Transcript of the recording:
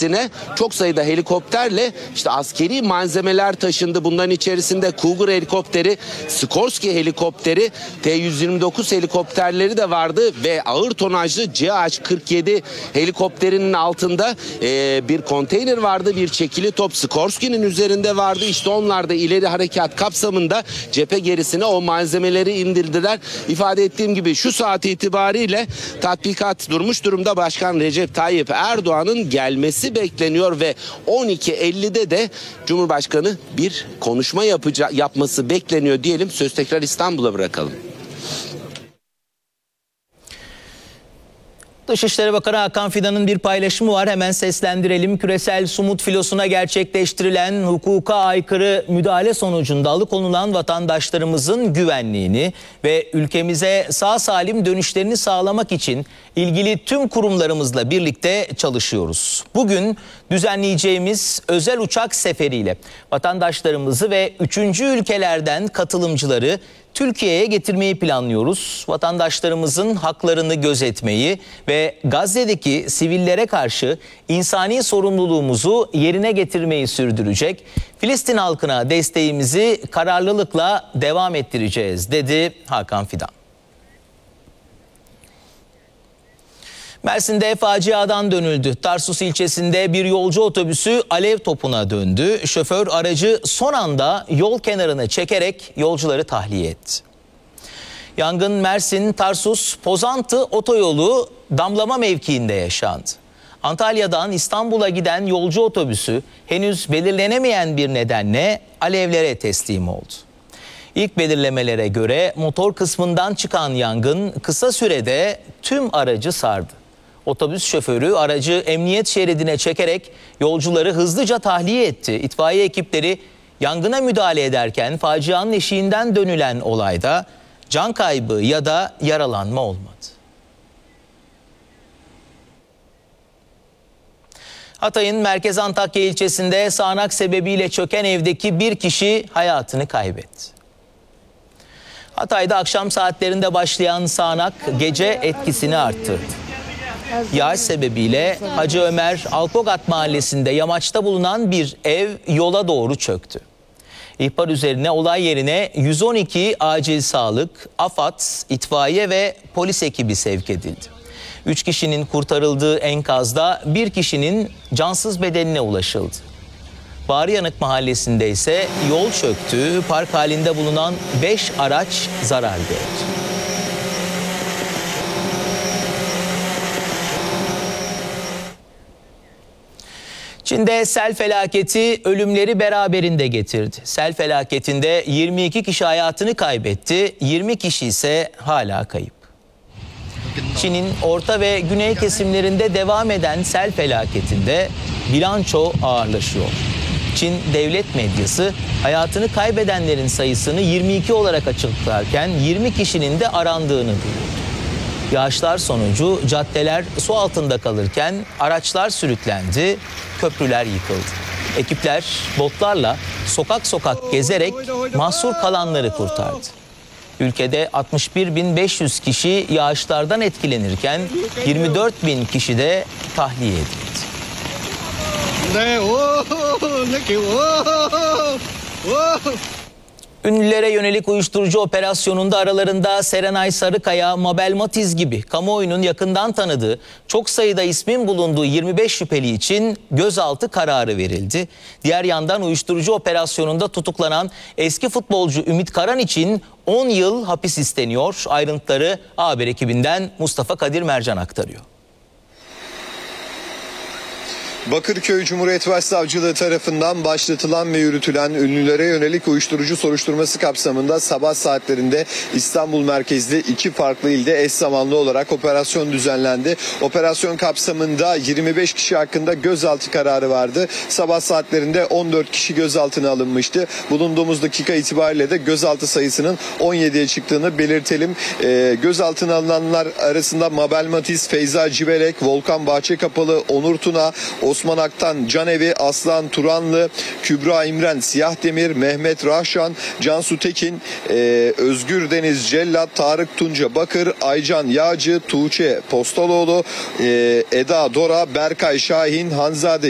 gerisine çok sayıda helikopterle işte askeri malzemeler taşındı. Bunların içerisinde Cougar helikopteri, Sikorsky helikopteri, T-129 helikopterleri de vardı ve ağır tonajlı CH-47 helikopterinin altında bir konteyner vardı, bir çekili top Sikorsky'nin üzerinde vardı. İşte onlar da ileri harekat kapsamında cephe gerisine o malzemeleri indirdiler. İfade ettiğim gibi şu saat itibariyle tatbikat durmuş durumda. Başkan Recep Tayyip Erdoğan'ın gelmesi bekleniyor ve 12.50'de de Cumhurbaşkanı bir konuşma yapması bekleniyor diyelim. Söz tekrar İstanbul'a bırakalım. Dışişleri Bakanı Hakan Fidan'ın bir paylaşımı var. Hemen seslendirelim. Küresel Sumut filosuna gerçekleştirilen hukuka aykırı müdahale sonucunda alıkonulan vatandaşlarımızın güvenliğini ve ülkemize sağ salim dönüşlerini sağlamak için ilgili tüm kurumlarımızla birlikte çalışıyoruz. Bugün düzenleyeceğimiz özel uçak seferiyle vatandaşlarımızı ve 3. ülkelerden katılımcıları Türkiye'ye getirmeyi planlıyoruz. Vatandaşlarımızın haklarını gözetmeyi ve Gazze'deki sivillere karşı insani sorumluluğumuzu yerine getirmeyi sürdürecek. Filistin halkına desteğimizi kararlılıkla devam ettireceğiz, dedi Hakan Fidan. Mersin'de faciadan dönüldü. Tarsus ilçesinde bir yolcu otobüsü alev topuna döndü. Şoför aracı son anda yol kenarına çekerek yolcuları tahliye etti. Yangın Mersin, Tarsus, Pozantı otoyolu damlama mevkiinde yaşandı. Antalya'dan İstanbul'a giden yolcu otobüsü henüz belirlenemeyen bir nedenle alevlere teslim oldu. İlk belirlemelere göre motor kısmından çıkan yangın kısa sürede tüm aracı sardı. Otobüs şoförü aracı emniyet şeridine çekerek yolcuları hızlıca tahliye etti. İtfaiye ekipleri yangına müdahale ederken facianın eşiğinden dönülen olayda can kaybı ya da yaralanma olmadı. Hatay'ın Merkez Antakya ilçesinde sağanak sebebiyle çöken evdeki bir kişi hayatını kaybetti. Hatay'da akşam saatlerinde başlayan sağanak gece etkisini arttırdı. Yağış sebebiyle Hacı Ömer Alkogat mahallesinde yamaçta bulunan bir ev yola doğru çöktü. İhbar üzerine olay yerine 112 acil sağlık, AFAD, itfaiye ve polis ekibi sevk edildi. 3 kişinin kurtarıldığı enkazda bir kişinin cansız bedenine ulaşıldı. Bağrıyanık mahallesinde ise yol çöktü, park halinde bulunan 5 araç zarar gördü. Çin'de sel felaketi ölümleri beraberinde getirdi. Sel felaketinde 22 kişi hayatını kaybetti, 20 kişi ise hala kayıp. Çin'in orta ve güney kesimlerinde devam eden sel felaketinde bilanço ağırlaşıyor. Çin devlet medyası hayatını kaybedenlerin sayısını 22 olarak açıklarken 20 kişinin de arandığını duyurdu. Yağışlar sonucu caddeler su altında kalırken araçlar sürüklendi, köprüler yıkıldı. Ekipler botlarla sokak sokak gezerek mahsur kalanları kurtardı. Ülkede 61.500 kişi yağışlardan etkilenirken 24.000 kişi de tahliye edildi. Ünlülere yönelik uyuşturucu operasyonunda aralarında Serenay Sarıkaya, Mabel Matiz gibi kamuoyunun yakından tanıdığı çok sayıda ismin bulunduğu 25 şüpheli için gözaltı kararı verildi. Diğer yandan uyuşturucu operasyonunda tutuklanan eski futbolcu Ümit Karan için 10 yıl hapis isteniyor. Ayrıntıları Haber ekibinden Mustafa Kadir Mercan aktarıyor. Bakırköy Cumhuriyet Başsavcılığı tarafından başlatılan ve yürütülen ünlülere yönelik uyuşturucu soruşturması kapsamında sabah saatlerinde İstanbul merkezli 2 farklı ilde eş zamanlı olarak operasyon düzenlendi. Operasyon kapsamında 25 kişi hakkında gözaltı kararı vardı. Sabah saatlerinde 14 kişi gözaltına alınmıştı. Bulunduğumuz dakika itibariyle de gözaltı sayısının 17'ye çıktığını belirtelim. Gözaltına alınanlar arasında Mabel Matiz, Feyza Cibelek, Volkan Bahçekapalı, Onur Tuna, Osman Aktan, Canevi, Aslan Turanlı, Kübra İmren, Siyah Demir, Mehmet Rahşan, Cansu Tekin, Özgür Deniz Cellat, Tarık Tunca Bakır, Aycan Yağcı, Tuğçe Postaloğlu, Eda Dora, Berkay Şahin, Hanzade